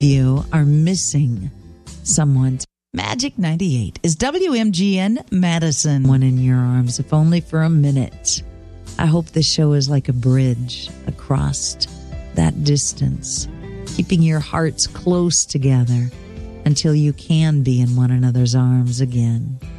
you are missing someone. Magic 98 is WMGN Madison. One in your arms, if only for a minute. I hope this show is like a bridge across that distance, keeping your hearts close together until you can be in one another's arms again.